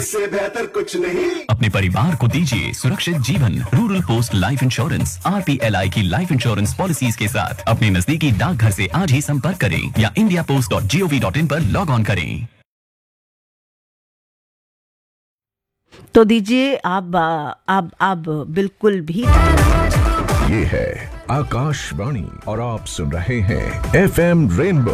इससे बेहतर कुछ नहीं। अपने परिवार को दीजिए सुरक्षित जीवन। Rural post life insurance RPLI की लाइफ इंश्योरेंस पॉलिसीज के साथ अपने नजदीकी डाकघर से आज ही संपर्क करें या indiapost.gov.in पर लॉग ऑन करें। तो दीजिए आप बिल्कुल भी। ये है आकाशवाणी और आप सुन रहे हैं FM रेनबो।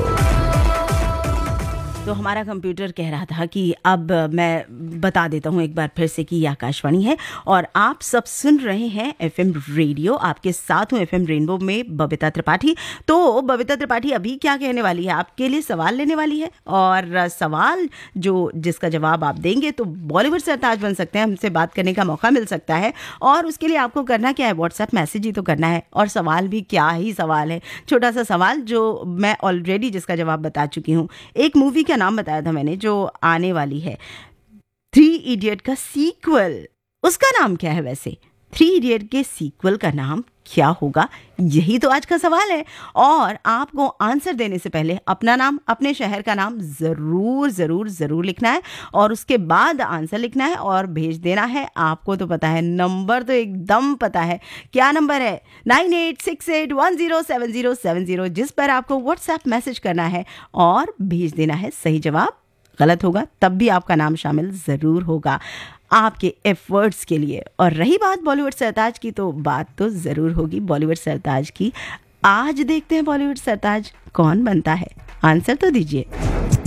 तो हमारा कंप्यूटर कह रहा था कि अब मैं बता देता हूँ एक बार फिर से कि ये आकाशवाणी है और आप सब सुन रहे हैं FM रेडियो। आपके साथ हूँ FM रेनबो में बबीता त्रिपाठी। तो बबीता त्रिपाठी अभी क्या कहने वाली है, आपके लिए सवाल लेने वाली है और सवाल जिसका जवाब आप देंगे तो बॉलीवुड सरताज बन सकते हैं, हमसे बात करने का मौका मिल सकता है। और उसके लिए आपको करना क्या है, व्हाट्सएप मैसेज ही तो करना है। और सवाल भी क्या ही सवाल है, छोटा सा सवाल जो मैं ऑलरेडी जिसका जवाब बता चुकी हूँ। एक मूवी का नाम बताया था मैंने जो आने वाली है, 3 इडियट का सीक्वल, उसका नाम क्या है वैसे? 3 इडियट के सीक्वल का नाम क्या होगा, यही तो आज का सवाल है। और आपको आंसर देने से पहले अपना नाम, अपने शहर का नाम जरूर जरूर जरूर लिखना है और उसके बाद आंसर लिखना है और भेज देना है। आपको तो पता है, नंबर तो एकदम पता है। क्या नंबर है? 9868107070, जिस पर आपको व्हाट्सएप मैसेज करना है और भेज देना है सही जवाब। गलत होगा तब भी आपका नाम शामिल ज़रूर होगा आपके एफर्ट्स के लिए। और रही बात बॉलीवुड सरताज की, तो बात तो ज़रूर होगी बॉलीवुड सरताज की। आज देखते हैं बॉलीवुड सरताज कौन बनता है। आंसर तो दीजिए।